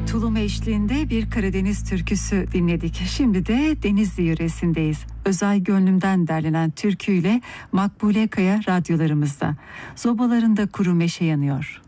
Tulum eşliğinde bir Karadeniz türküsü dinledik. Şimdi de Denizli yöresindeyiz. Özay Gönlüm'den derlenen türküyle Makbule Kaya radyolarımızda. Zobalarında kuru meşe yanıyor.